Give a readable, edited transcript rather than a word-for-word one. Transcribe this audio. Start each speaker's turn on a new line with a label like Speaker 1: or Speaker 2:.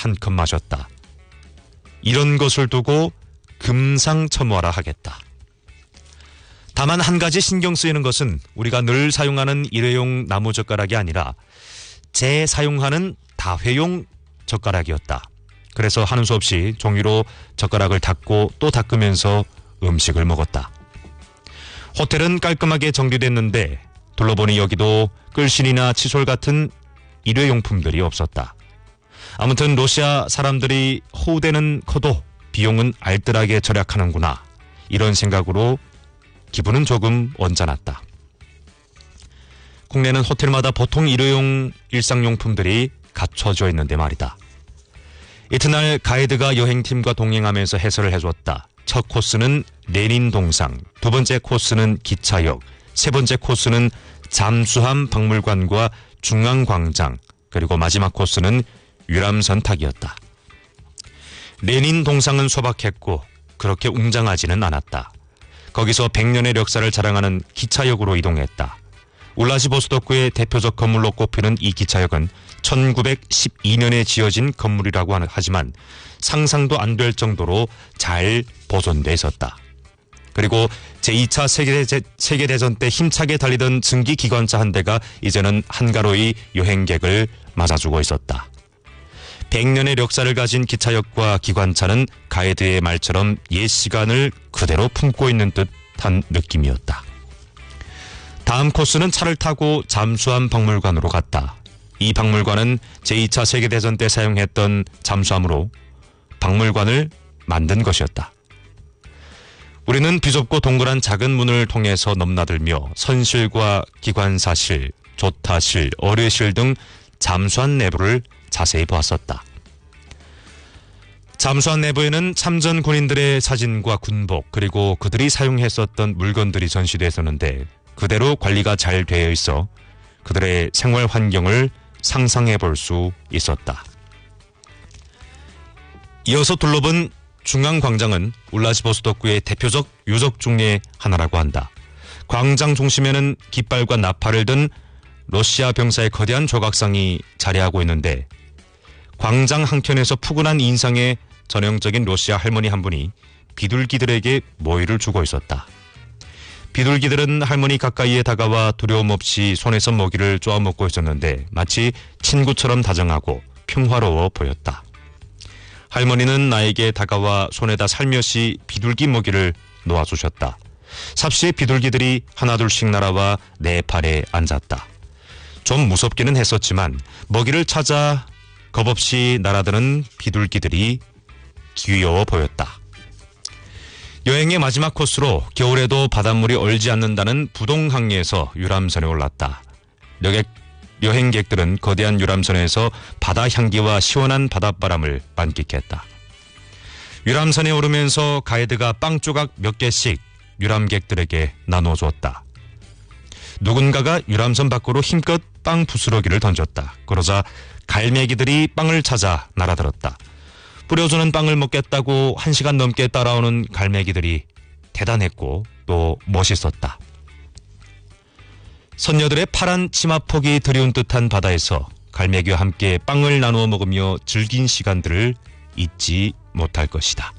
Speaker 1: 한 컵 마셨다. 이런 것을 두고 금상첨화라 하겠다. 다만 한 가지 신경 쓰이는 것은 우리가 늘 사용하는 일회용 나무젓가락이 아니라 재사용하는 다회용 젓가락이었다. 그래서 하는 수 없이 종이로 젓가락을 닦고 또 닦으면서 음식을 먹었다. 호텔은 깔끔하게 정비됐는데 둘러보니 여기도 끌신이나 칫솔 같은 일회용품들이 없었다. 아무튼 러시아 사람들이 호되는 커도 비용은 알뜰하게 절약하는구나. 이런 생각으로 기분은 조금 언짢았다. 국내는 호텔마다 보통 일회용 일상용품들이 갖춰져 있는데 말이다. 이튿날 가이드가 여행팀과 동행하면서 해설을 해줬다. 첫 코스는 레닌 동상, 두 번째 코스는 기차역, 세 번째 코스는 잠수함 박물관과 중앙광장, 그리고 마지막 코스는 유람선 타기였다. 레닌 동상은 소박했고 그렇게 웅장하지는 않았다. 거기서 100년의 역사를 자랑하는 기차역으로 이동했다. 울라디보스토크의 대표적 건물로 꼽히는 이 기차역은 1912년에 지어진 건물이라고 하지만 상상도 안 될 정도로 잘 보존돼 있었다. 그리고 제2차 세계대전 때 힘차게 달리던 증기기관차 한 대가 이제는 한가로이 여행객을 맞아주고 있었다. 100년의 역사를 가진 기차역과 기관차는 가이드의 말처럼 옛 시간을 그대로 품고 있는 듯한 느낌이었다. 다음 코스는 차를 타고 잠수함 박물관으로 갔다. 이 박물관은 제2차 세계대전 때 사용했던 잠수함으로 박물관을 만든 것이었다. 우리는 비좁고 동그란 작은 문을 통해서 넘나들며 선실과 기관사실, 조타실, 어뢰실 등 잠수함 내부를 자세히 보았었다. 잠수함 내부에는 참전 군인들의 사진과 군복 그리고 그들이 사용했었던 물건들이 전시되어 있었는데 그대로 관리가 잘 되어 있어 그들의 생활 환경을 상상해 볼 수 있었다. 이어서 둘러본 중앙광장은 울라디보스토크의 대표적 유적 중의 하나라고 한다. 광장 중심에는 깃발과 나팔을 든 러시아 병사의 거대한 조각상이 자리하고 있는데 광장 한켠에서 푸근한 인상의 전형적인 러시아 할머니 한 분이 비둘기들에게 모이를 주고 있었다. 비둘기들은 할머니 가까이에 다가와 두려움 없이 손에서 먹이를 쪼아먹고 있었는데 마치 친구처럼 다정하고 평화로워 보였다. 할머니는 나에게 다가와 손에다 살며시 비둘기 먹이를 놓아주셨다. 삽시에 비둘기들이 하나둘씩 날아와 내 팔에 앉았다. 좀 무섭기는 했었지만 먹이를 찾아 겁없이 날아드는 비둘기들이 귀여워 보였다. 여행의 마지막 코스로 겨울에도 바닷물이 얼지 않는다는 부동항에서 유람선에 올랐다. 여행객들은 거대한 유람선에서 바다 향기와 시원한 바닷바람을 만끽했다. 유람선에 오르면서 가이드가 빵 조각 몇 개씩 유람객들에게 나눠줬다. 누군가가 유람선 밖으로 힘껏 빵 부스러기를 던졌다. 그러자 갈매기들이 빵을 찾아 날아들었다. 뿌려주는 빵을 먹겠다고 1시간 넘게 따라오는 갈매기들이 대단했고 또 멋있었다. 선녀들의 파란 치마폭이 드리운 듯한 바다에서 갈매기와 함께 빵을 나누어 먹으며 즐긴 시간들을 잊지 못할 것이다.